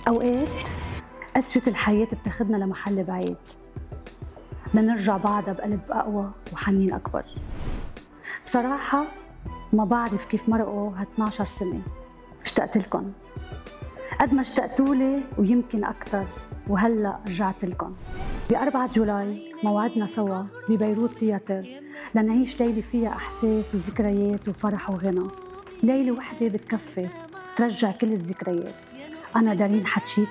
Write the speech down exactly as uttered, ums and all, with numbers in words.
أوقات قسوة الحياة بتاخدنا لمحل بعيد لنرجع بعدها بقلب أقوى وحنين أكبر. بصراحة ما بعرف كيف مرقوا هاتناشر سنة، اشتقت لكم قد ما اشتقتولي ويمكن أكتر، وهلأ رجعت لكم. بأربعة جولاي موعدنا سوا ببيروت تياتر لنعيش ليلة فيها أحساس وذكريات وفرح وغنى. ليلة وحدة بتكفي ترجع كل الذكريات. أنا دارين حتشيك